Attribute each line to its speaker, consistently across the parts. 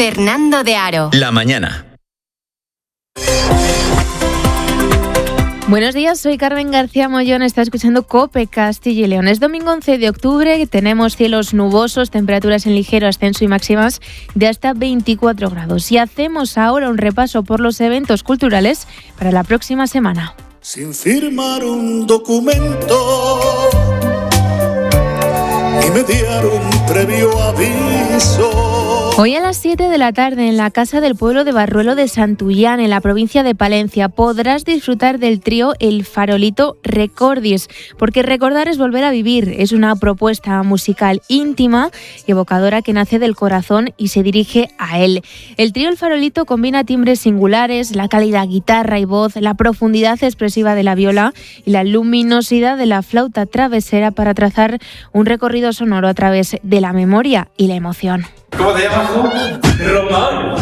Speaker 1: Fernando de Aro.
Speaker 2: La mañana.
Speaker 3: Buenos días, soy Carmen García Mollón, está escuchando COPE Castilla y León. Es domingo 11 de octubre, tenemos cielos nubosos, temperaturas en ligero ascenso y máximas de hasta 24 grados. Y hacemos ahora un repaso por los eventos culturales para la próxima semana.
Speaker 4: Sin firmar un documento y mediar un previo aviso.
Speaker 3: Hoy a las 7 de la tarde en la Casa del Pueblo de Barruelo de Santullán, en la provincia de Palencia, podrás disfrutar del trío El Farolito Recordis, porque recordar es volver a vivir. Es una propuesta musical íntima y evocadora que nace del corazón y se dirige a él. El trío El Farolito combina timbres singulares, la cálida guitarra y voz, la profundidad expresiva de la viola y la luminosidad de la flauta travesera para trazar un recorrido sonoro a través de la memoria y la emoción.
Speaker 5: ¿Cómo te llamas tú? Román.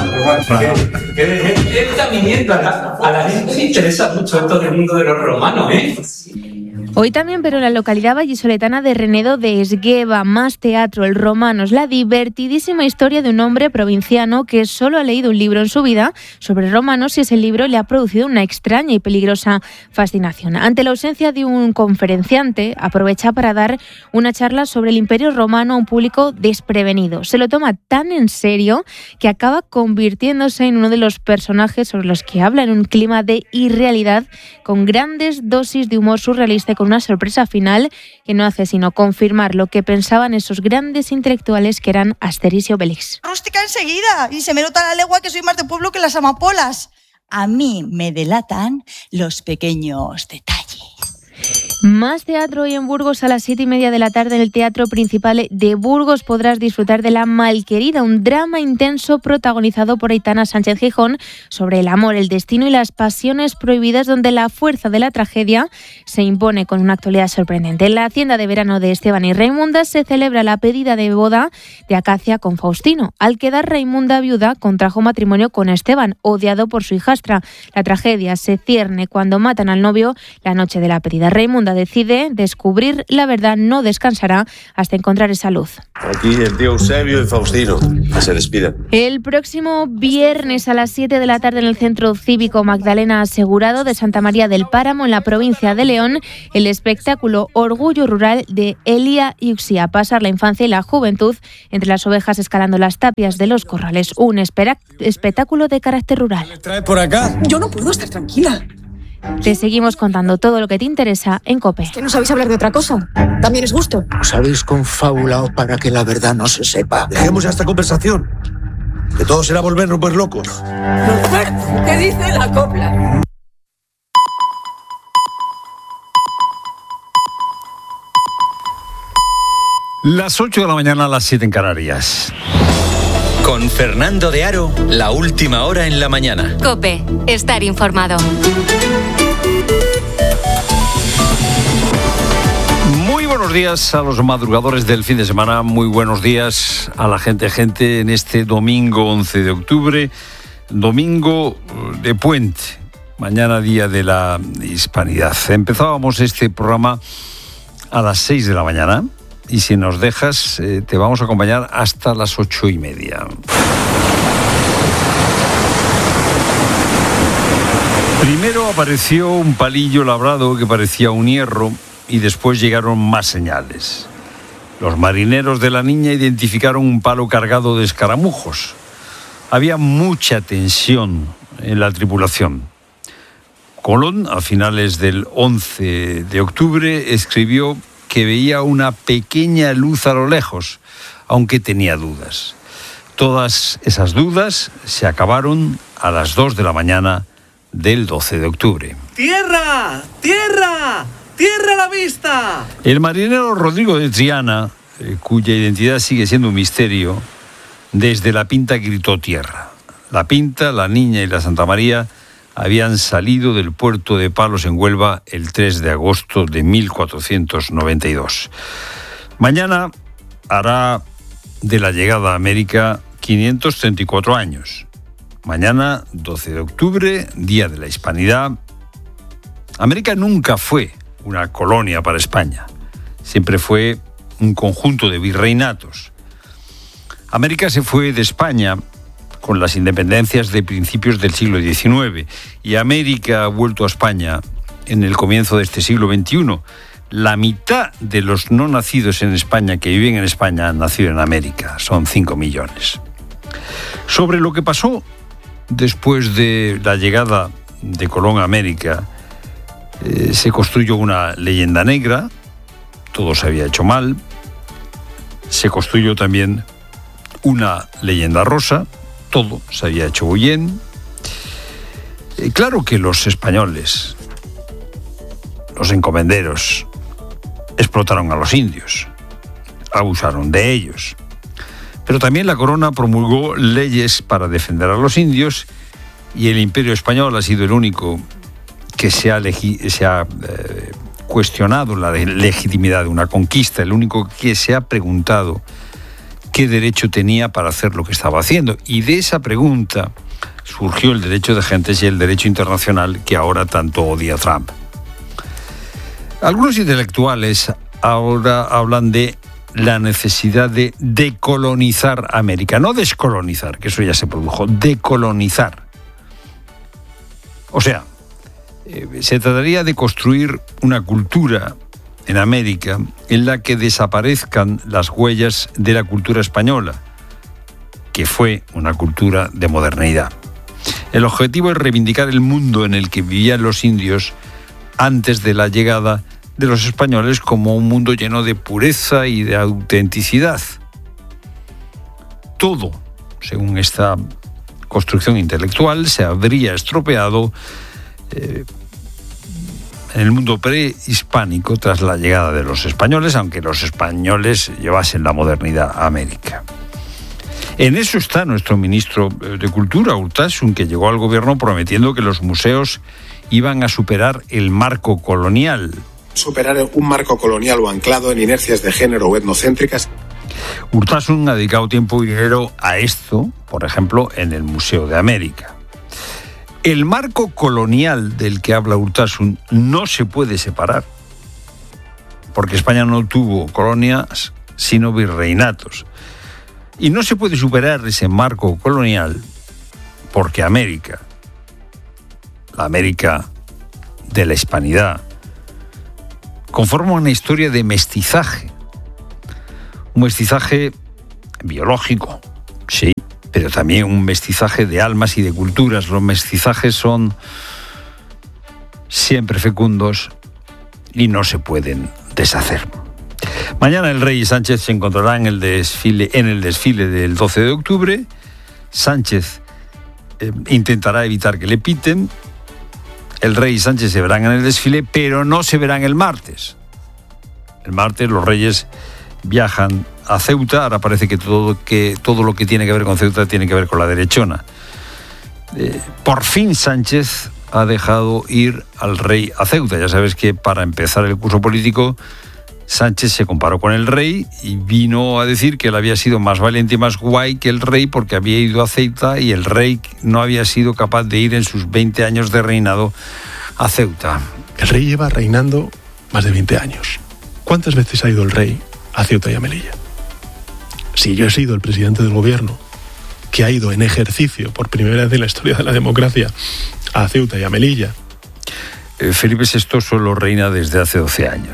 Speaker 5: ¿Qué movimiento? A la gente le interesa mucho esto del mundo de los romanos, ¿eh?
Speaker 3: Hoy también, pero en la localidad vallisoletana de Renedo de Esgueva, más teatro, El Romanos, la divertidísima historia de un hombre provinciano que solo ha leído un libro en su vida sobre romanos y ese libro le ha producido una extraña y peligrosa fascinación. Ante la ausencia de un conferenciante, aprovecha para dar una charla sobre el Imperio Romano a un público desprevenido. Se lo toma tan en serio que acaba convirtiéndose en uno de los personajes sobre los que habla en un clima de irrealidad, con grandes dosis de humor surrealista y con una sorpresa final que no hace sino confirmar lo que pensaban esos grandes intelectuales que eran Asterix y Obelix.
Speaker 6: Rústica enseguida, y se me nota a la legua que soy más de pueblo que las amapolas. A mí me delatan los pequeños detalles.
Speaker 3: Más teatro hoy en Burgos a las 7:30 de la tarde en el Teatro Principal de Burgos podrás disfrutar de La Malquerida, un drama intenso protagonizado por Aitana Sánchez Gijón sobre el amor, el destino y las pasiones prohibidas, donde la fuerza de la tragedia se impone con una actualidad sorprendente. En la hacienda de verano de Esteban y Raimunda se celebra la pedida de boda de Acacia con Faustino. Al quedar Raimunda viuda, contrajo matrimonio con Esteban, odiado por su hijastra. La tragedia se cierne cuando matan al novio la noche de la pedida. Raimunda decide descubrir la verdad, no descansará hasta encontrar esa luz.
Speaker 7: Aquí el tío Eusebio y Faustino, que se despiden.
Speaker 3: El próximo viernes a las 7 de la tarde en el Centro Cívico Magdalena Asegurado de Santa María del Páramo, en la provincia de León, el espectáculo Orgullo Rural de Elia y Uxía. Pasar la infancia y la juventud entre las ovejas escalando las tapias de los corrales. Un espectáculo de carácter rural.
Speaker 8: ¿Trae por acá?
Speaker 9: Yo no puedo estar tranquila.
Speaker 3: Te seguimos contando todo lo que te interesa en COPE.
Speaker 9: ¿Es que no sabéis hablar de otra cosa? ¿También es gusto?
Speaker 10: Os habéis confabulado para que la verdad no se sepa.
Speaker 8: Dejemos ya esta conversación. Que todo será volvernos pues locos.
Speaker 9: Roberto, ¿qué dice la copla?
Speaker 11: Las 8 de la mañana a las 7 en Canarias.
Speaker 2: Con Fernando de Aro, la última hora en la mañana.
Speaker 1: COPE, estar informado.
Speaker 11: Muy buenos días a los madrugadores del fin de semana, muy buenos días a la gente en este domingo 11 de octubre, domingo de puente, mañana día de la Hispanidad. Empezábamos este programa a las 6 de la mañana. Y si nos dejas, te vamos a acompañar hasta las 8:30. Primero apareció un palillo labrado que parecía un hierro y después llegaron más señales. Los marineros de la Niña identificaron un palo cargado de escaramujos. Había mucha tensión en la tripulación. Colón, a finales del 11 de octubre, escribió que veía una pequeña luz a lo lejos, aunque tenía dudas. Todas esas dudas se acabaron a las 2 de la mañana del 12 de octubre.
Speaker 12: ¡Tierra! ¡Tierra! ¡Tierra a la vista!
Speaker 11: El marinero Rodrigo de Triana, cuya identidad sigue siendo un misterio, desde La Pinta gritó tierra. La Pinta, la Niña y la Santa María habían salido del puerto de Palos en Huelva el 3 de agosto de 1492. Mañana hará de la llegada a América 534 años. Mañana, 12 de octubre, Día de la Hispanidad. América nunca fue una colonia para España. Siempre fue un conjunto de virreinatos. América se fue de España con las independencias de principios del siglo XIX. Y América ha vuelto a España en el comienzo de este siglo XXI. La mitad de los no nacidos en España que viven en España han nacido en América. Son 5 millones. Sobre lo que pasó después de la llegada de Colón a América, se construyó una leyenda negra. Todo se había hecho mal. Se construyó también una leyenda rosa. Todo se había hecho muy bien. Claro que los españoles, los encomenderos, explotaron a los indios, abusaron de ellos. Pero también la corona promulgó leyes para defender a los indios y el Imperio Español ha sido el único que se ha cuestionado la legitimidad de una conquista, el único que se ha preguntado qué derecho tenía para hacer lo que estaba haciendo. Y de esa pregunta surgió el derecho de gentes y el derecho internacional que ahora tanto odia Trump. Algunos intelectuales ahora hablan de la necesidad de decolonizar América, no descolonizar, que eso ya se produjo, decolonizar. O sea, se trataría de construir una cultura en América en la que desaparezcan las huellas de la cultura española, que fue una cultura de modernidad. El objetivo es reivindicar el mundo en el que vivían los indios antes de la llegada de los españoles como un mundo lleno de pureza y de autenticidad. Todo, según esta construcción intelectual, se habría estropeado en el mundo prehispánico tras la llegada de los españoles, aunque los españoles llevasen la modernidad a América. En eso está nuestro ministro de Cultura, Urtasun, que llegó al gobierno prometiendo que los museos iban a superar el marco colonial.
Speaker 13: Superar un marco colonial o anclado en inercias de género o etnocéntricas.
Speaker 11: Urtasun ha dedicado tiempo y dinero a esto, por ejemplo, en el Museo de América. El marco colonial del que habla Urtasun no se puede separar, porque España no tuvo colonias, sino virreinatos. Y no se puede superar ese marco colonial porque América, la América de la hispanidad, conforma una historia de mestizaje. Un mestizaje biológico, sí, pero también un mestizaje de almas y de culturas. Los mestizajes son siempre fecundos y no se pueden deshacer. Mañana el rey Sánchez se encontrará en el desfile del 12 de octubre. Sánchez intentará evitar que le piten. El rey y Sánchez se verán en el desfile, pero no se verán el martes. El martes los reyes viajan a Ceuta. Ahora parece que todo lo que tiene que ver con Ceuta tiene que ver con la derechona. Por fin Sánchez ha dejado ir al rey a Ceuta. Ya sabes que para empezar el curso político, Sánchez se comparó con el rey y vino a decir que él había sido más valiente y más guay que el rey porque había ido a Ceuta y el rey no había sido capaz de ir en sus 20 años de reinado a Ceuta.
Speaker 14: El rey lleva reinando más de 20 años. ¿Cuántas veces ha ido el rey a Ceuta y a Melilla? Si yo he sido el presidente del gobierno que ha ido en ejercicio por primera vez en la historia de la democracia a Ceuta y a Melilla.
Speaker 11: Felipe VI solo reina desde hace 12 años.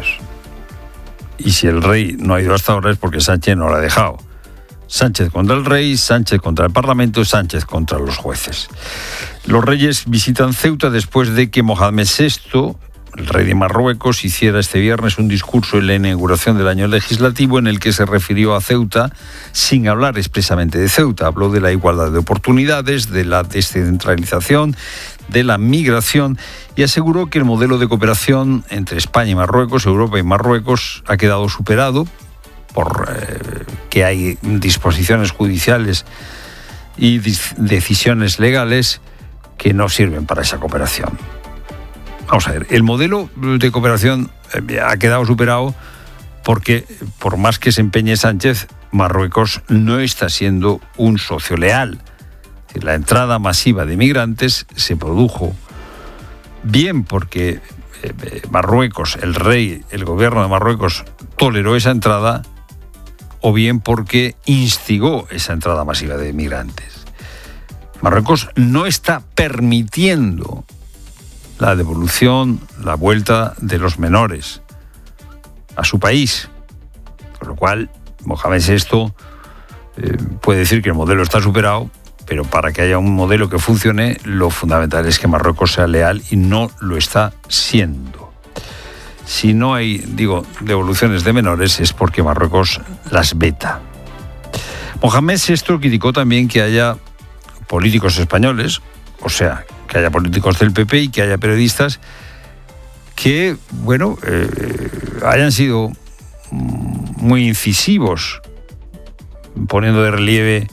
Speaker 11: Y si el rey no ha ido hasta ahora es porque Sánchez no lo ha dejado. Sánchez contra el rey, Sánchez contra el Parlamento, Sánchez contra los jueces. Los reyes visitan Ceuta después de que Mohamed VI, el rey de Marruecos, hiciera este viernes un discurso en la inauguración del año legislativo en el que se refirió a Ceuta sin hablar expresamente de Ceuta. Habló de la igualdad de oportunidades, de la descentralización, de la migración y aseguró que el modelo de cooperación entre España y Marruecos, Europa y Marruecos, ha quedado superado por que hay disposiciones judiciales y decisiones legales que no sirven para esa cooperación. Vamos a ver, el modelo de cooperación ha quedado superado porque, por más que se empeñe Sánchez, Marruecos no está siendo un socio leal. La entrada masiva de migrantes se produjo bien porque Marruecos, el rey, el gobierno de Marruecos toleró esa entrada, o bien porque instigó esa entrada masiva de migrantes. Marruecos no está permitiendo la devolución, la vuelta de los menores a su país. Con lo cual, Mohamed VI puede decir que el modelo está superado, pero para que haya un modelo que funcione, lo fundamental es que Marruecos sea leal y no lo está siendo. Si no hay, devoluciones de menores es porque Marruecos las veta. Mohamed VI criticó también que haya políticos españoles, o sea, que haya políticos del PP y que haya periodistas que, hayan sido muy incisivos, poniendo de relieve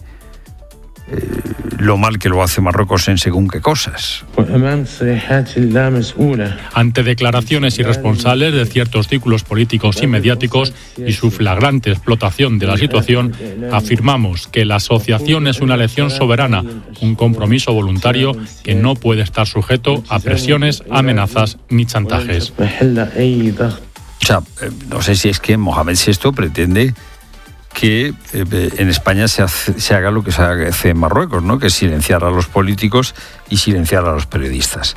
Speaker 11: lo mal que lo hace Marruecos en según qué cosas.
Speaker 15: Ante declaraciones irresponsables de ciertos círculos políticos y mediáticos y su flagrante explotación de la situación, afirmamos que la asociación es una elección soberana, un compromiso voluntario que no puede estar sujeto a presiones, amenazas ni chantajes.
Speaker 11: O sea, no sé si es que Mohamed VI pretende que en España se haga lo que se hace en Marruecos, ¿no? Que es silenciar a los políticos y silenciar a los periodistas.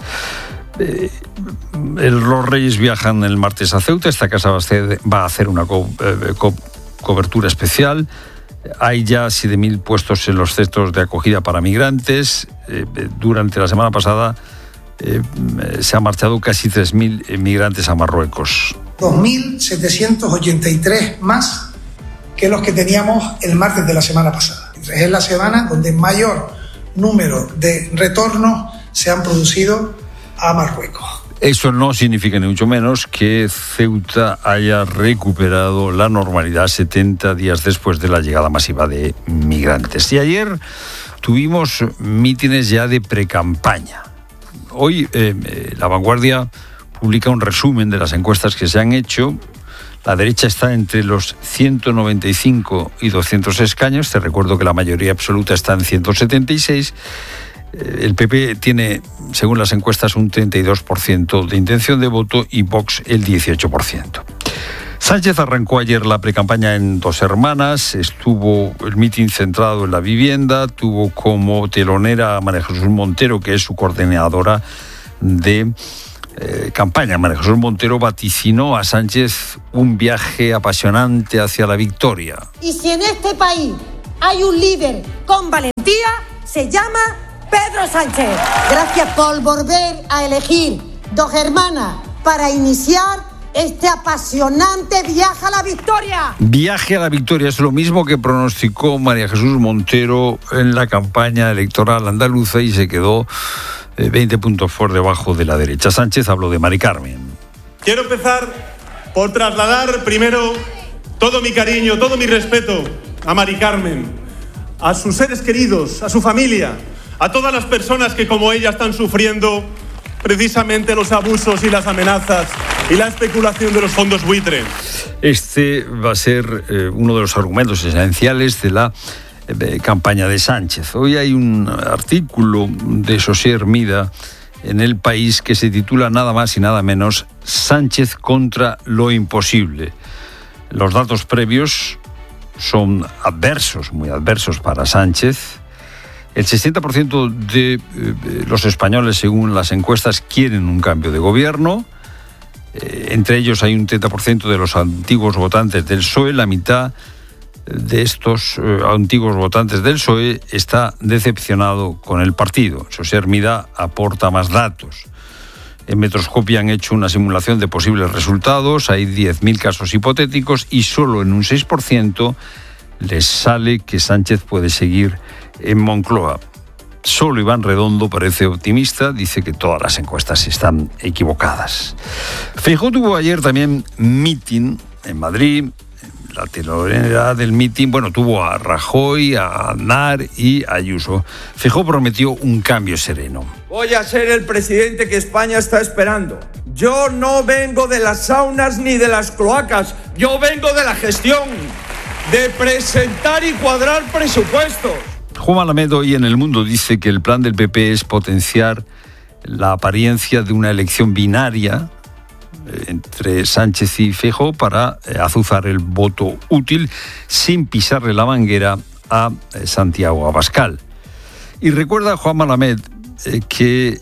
Speaker 11: Los Reyes viajan el martes a Ceuta. Esta casa va a hacer una cobertura especial. Hay ya 7.000 puestos en los centros de acogida para migrantes. Durante la semana pasada se han marchado casi 3.000 migrantes a Marruecos.
Speaker 16: 2.783 más que los que teníamos el martes de la semana pasada. Es la semana donde mayor número de retornos se han producido a Marruecos.
Speaker 11: Eso no significa ni mucho menos que Ceuta haya recuperado la normalidad 70 días después de la llegada masiva de migrantes. Y ayer tuvimos mítines ya de precampaña. Hoy La Vanguardia publica un resumen de las encuestas que se han hecho. La derecha está entre los 195 y 200 escaños. Te recuerdo que la mayoría absoluta está en 176. El PP tiene, según las encuestas, un 32% de intención de voto y Vox el 18%. Sánchez arrancó ayer la precampaña en Dos Hermanas. Estuvo el mitin centrado en la vivienda. Tuvo como telonera a María Jesús Montero, que es su coordinadora de campaña. María Jesús Montero vaticinó a Sánchez un viaje apasionante hacia la victoria.
Speaker 17: Y si en este país hay un líder con valentía, se llama Pedro Sánchez. Gracias por volver a elegir Dos Hermanas para iniciar este apasionante viaje a la victoria.
Speaker 11: Viaje a la victoria es lo mismo que pronosticó María Jesús Montero en la campaña electoral andaluza y se quedó 20 puntos por debajo de la derecha. Sánchez habló de Mari Carmen.
Speaker 18: Quiero empezar por trasladar primero todo mi cariño, todo mi respeto a Mari Carmen, a sus seres queridos, a su familia, a todas las personas que como ella están sufriendo precisamente los abusos y las amenazas y la especulación de los fondos buitre. Este
Speaker 11: va a ser uno de los argumentos esenciales de la campaña de Sánchez. Hoy hay un artículo de José Hermida en El País que se titula nada más y nada menos Sánchez contra lo imposible. Los datos previos son adversos, muy adversos para Sánchez. El 60% de los españoles, según las encuestas, quieren un cambio de gobierno. Entre ellos hay un 30% de los antiguos votantes del PSOE. La mitad de estos antiguos votantes del PSOE está decepcionado con el partido. José Hermida aporta más datos. En Metroscopia han hecho una simulación de posibles resultados. Hay 10.000 casos hipotéticos y solo en un 6% les sale que Sánchez puede seguir en Moncloa. Solo Iván Redondo parece optimista, dice que todas las encuestas están equivocadas. Feijóo tuvo ayer también mitin en Madrid. La telonera del mitin, tuvo a Rajoy, a Aznar y a Ayuso. Feijóo prometió un cambio sereno.
Speaker 19: Voy a ser el presidente que España está esperando. Yo no vengo de las saunas ni de las cloacas. Yo vengo de la gestión, de presentar y cuadrar presupuestos.
Speaker 11: Juan Alamedo hoy en El Mundo dice que el plan del PP es potenciar la apariencia de una elección binaria entre Sánchez y Feijóo para azuzar el voto útil sin pisarle la manguera a Santiago Abascal. Y recuerda a Juan Malamed que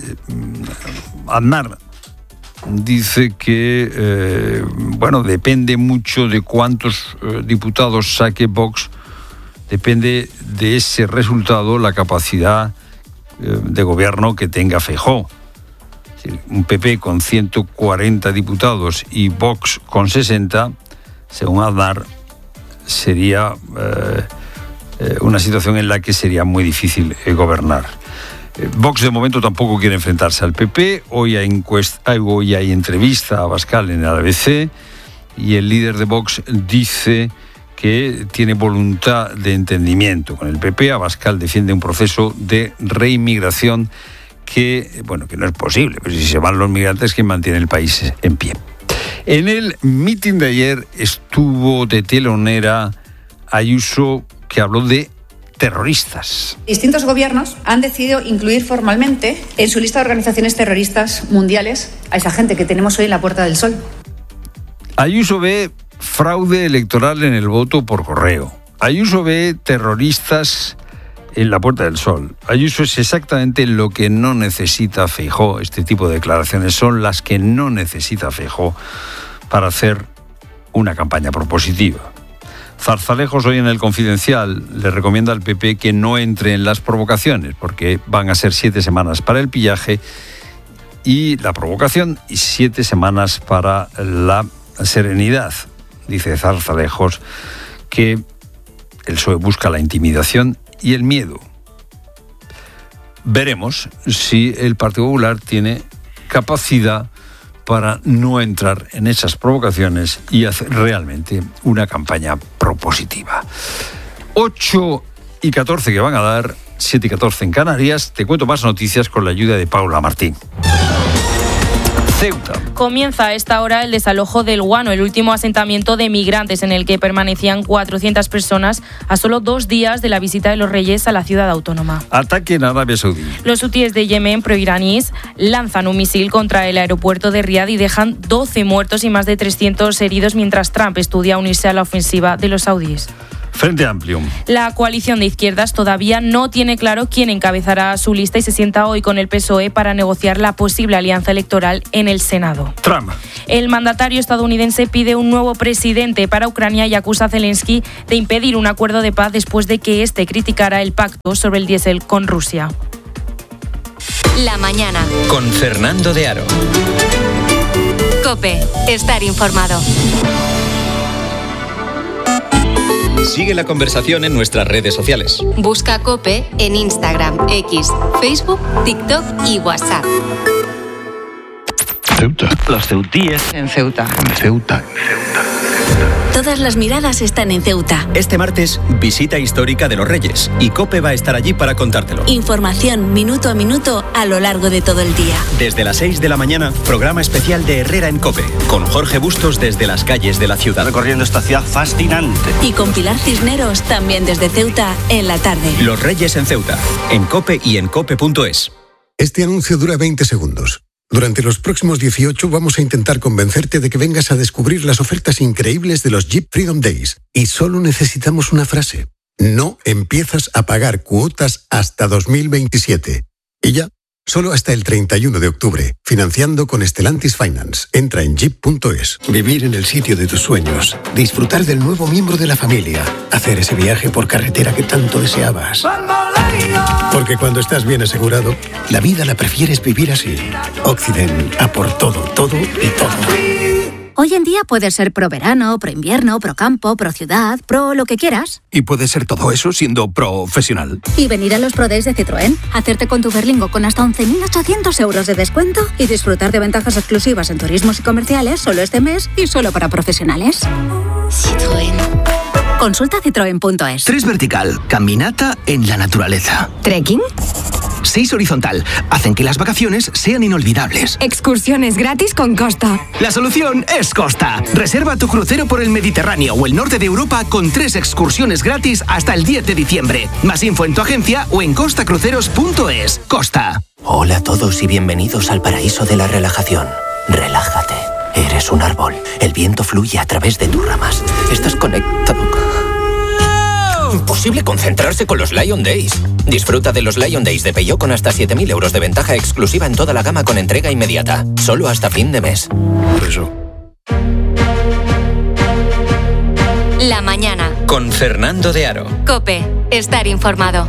Speaker 11: Aznar dice que, depende mucho de cuántos diputados saque Vox, depende de ese resultado la capacidad de gobierno que tenga Feijóo. Un PP con 140 diputados y Vox con 60, según Aznar, sería una situación en la que sería muy difícil gobernar. Vox de momento tampoco quiere enfrentarse al PP. Hoy hay entrevista a Abascal en el ABC y el líder de Vox dice que tiene voluntad de entendimiento con el PP. Abascal defiende un proceso de reinmigración que no es posible, pero si se van los migrantes, ¿quién mantiene el país en pie? En el mitin de ayer estuvo de telonera Ayuso, que habló de terroristas.
Speaker 20: Distintos gobiernos han decidido incluir formalmente en su lista de organizaciones terroristas mundiales a esa gente que tenemos hoy en la Puerta del Sol.
Speaker 11: Ayuso ve fraude electoral en el voto por correo. Ayuso ve terroristas en la Puerta del Sol. Ayuso es exactamente lo que no necesita Feijóo. Este tipo de declaraciones son las que no necesita Feijóo para hacer una campaña propositiva. Zarzalejos hoy en el Confidencial le recomienda al PP que no entre en las provocaciones porque van a ser 7 semanas para el pillaje y la provocación y 7 semanas para la serenidad. Dice Zarzalejos que el PSOE busca la intimidación y el miedo. Veremos si el Partido Popular tiene capacidad para no entrar en esas provocaciones y hacer realmente una campaña propositiva. 8:14 que van a dar, 7:14 en Canarias. Te cuento más noticias con la ayuda de Paula Martín. Ceuta.
Speaker 21: Comienza a esta hora el desalojo del Guano, el último asentamiento de migrantes en el que permanecían 400 personas a solo 2 días de la visita de los Reyes a la ciudad autónoma.
Speaker 11: Ataque en Arabia Saudí.
Speaker 21: Los hutíes de Yemen proiraníes lanzan un misil contra el aeropuerto de Riad y dejan 12 muertos y más de 300 heridos mientras Trump estudia unirse a la ofensiva de los saudíes.
Speaker 11: Frente Amplio.
Speaker 21: La coalición de izquierdas todavía no tiene claro quién encabezará su lista y se sienta hoy con el PSOE para negociar la posible alianza electoral en el Senado.
Speaker 11: Trump.
Speaker 21: El mandatario estadounidense pide un nuevo presidente para Ucrania y acusa a Zelensky de impedir un acuerdo de paz después de que este criticara el pacto sobre el diésel con Rusia.
Speaker 1: La mañana.
Speaker 2: Con Fernando de Aro.
Speaker 1: COPE. Estar informado.
Speaker 2: Sigue la conversación en nuestras redes sociales.
Speaker 1: Busca COPE en Instagram, X, Facebook, TikTok y WhatsApp.
Speaker 8: Ceuta. Los ceutíes. En Ceuta. En Ceuta.
Speaker 1: Todas las miradas están en Ceuta.
Speaker 2: Este martes, visita histórica de los Reyes y COPE va a estar allí para contártelo.
Speaker 1: Información minuto a minuto a lo largo de todo el día.
Speaker 2: Desde las 6 de la mañana, programa especial de Herrera en COPE, con Jorge Bustos desde las calles de la ciudad.
Speaker 8: Recorriendo esta ciudad fascinante.
Speaker 1: Y con Pilar Cisneros también desde Ceuta en la tarde.
Speaker 2: Los Reyes en Ceuta, en COPE y en COPE.es.
Speaker 22: Este anuncio dura 20 segundos. Durante los próximos 18 vamos a intentar convencerte de que vengas a descubrir las ofertas increíbles de los Jeep Freedom Days. Y solo necesitamos una frase. No empiezas a pagar cuotas hasta 2027. Y ya, solo hasta el 31 de octubre. Financiando con Stellantis Finance. Entra en jeep.es. Vivir en el sitio de tus sueños. Disfrutar del nuevo miembro de la familia. Hacer ese viaje por carretera que tanto deseabas. Porque cuando estás bien asegurado, la vida la prefieres vivir así. Occident, a por todo, todo y todo.
Speaker 23: Hoy en día puedes ser pro verano, pro invierno, pro campo, pro ciudad, pro lo que quieras.
Speaker 8: Y puedes ser todo eso siendo profesional.
Speaker 23: Y venir a los Pro Days de Citroën, hacerte con tu Berlingo con hasta 11.800 euros de descuento y disfrutar de ventajas exclusivas en turismos y comerciales solo este mes y solo para profesionales.
Speaker 1: Citroën.
Speaker 23: Consulta citroen.es.
Speaker 8: 3 vertical, caminata en la naturaleza.
Speaker 9: ¿Trekking?
Speaker 8: 6 horizontal, hacen que las vacaciones sean inolvidables.
Speaker 9: Excursiones gratis con Costa.
Speaker 8: La solución es Costa. Reserva tu crucero por el Mediterráneo o el norte de Europa con 3 excursiones gratis hasta el 10 de diciembre. Más info en tu agencia o en costacruceros.es. Costa.
Speaker 24: Hola a todos y bienvenidos al paraíso de la relajación. Relájate. Eres un árbol. El viento fluye a través de tus ramas. Estás conectado. Imposible concentrarse con los Lion Days. Disfruta de los Lion Days de Peugeot con hasta 7.000 euros de ventaja exclusiva en toda la gama con entrega inmediata. Solo hasta fin de mes.
Speaker 14: Eso.
Speaker 1: La mañana.
Speaker 2: Con Fernando de Aro.
Speaker 1: COPE. Estar informado.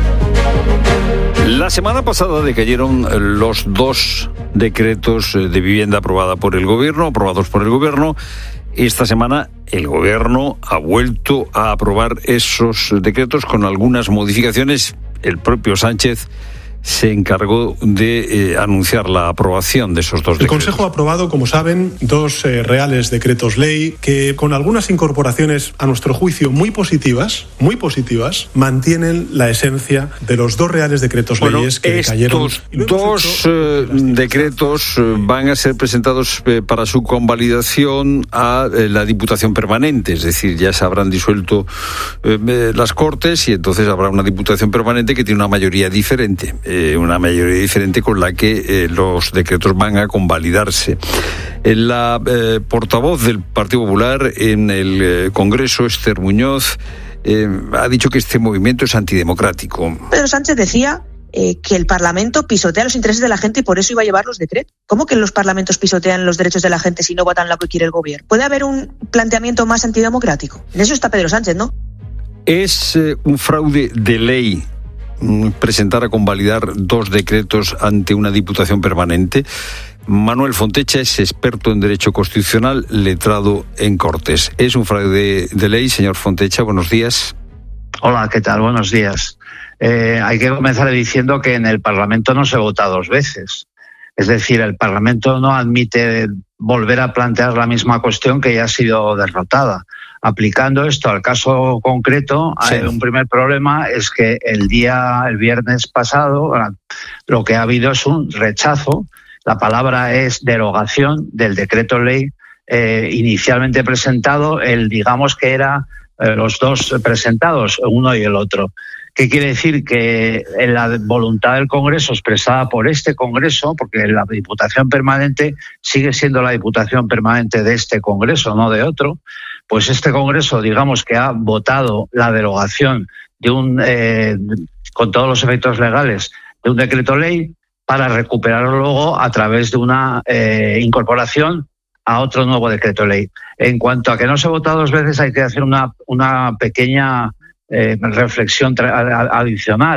Speaker 11: La semana pasada decayeron los 2 decretos de vivienda aprobados por el Gobierno. Esta semana el Gobierno ha vuelto a aprobar esos decretos con algunas modificaciones. El propio Sánchez se encargó de anunciar la aprobación de esos 2 decretos.
Speaker 14: El Consejo ha aprobado, como saben, 2 reales decretos ley que, con algunas incorporaciones, a nuestro juicio, muy positivas, mantienen la esencia de los 2 reales decretos leyes que cayeron.
Speaker 11: Estos 2 decretos van a ser presentados para su convalidación a la Diputación Permanente, es decir, ya se habrán disuelto las Cortes y entonces habrá una Diputación Permanente que tiene una mayoría diferente. Con la que los decretos van a convalidarse. La portavoz del Partido Popular en el Congreso, Esther Muñoz, ha dicho que este movimiento es antidemocrático.
Speaker 4: Pedro Sánchez decía que el Parlamento pisotea los intereses de la gente y por eso iba a llevar los decretos. ¿Cómo que los parlamentos pisotean los derechos de la gente si no votan lo que quiere el gobierno? ¿Puede haber un planteamiento más antidemocrático? En eso está Pedro Sánchez, ¿no?
Speaker 11: Es un fraude de ley presentar a convalidar 2 decretos ante una Diputación Permanente. Manuel Fontecha es experto en Derecho Constitucional, letrado en Cortes. ¿Es un fraude de ley, señor Fontecha? Buenos días.
Speaker 5: Hola, ¿qué tal? Buenos días. Hay que comenzar diciendo que en el Parlamento no se vota 2 veces. Es decir, el Parlamento no admite volver a plantear la misma cuestión que ya ha sido derrotada. Aplicando esto al caso concreto, sí. Un primer problema es que el viernes pasado, lo que ha habido es un rechazo. La palabra es derogación del decreto ley inicialmente presentado, digamos que era los 2 presentados, uno y el otro. ¿Qué quiere decir? Que en la voluntad del Congreso expresada por este Congreso, porque la Diputación Permanente sigue siendo la Diputación Permanente de este Congreso, no de otro, pues este Congreso, digamos que ha votado la derogación de con todos los efectos legales, de un decreto ley para recuperarlo luego a través de una incorporación a otro nuevo decreto ley. En cuanto a que no se vota 2 veces, hay que hacer una pequeña reflexión adicional.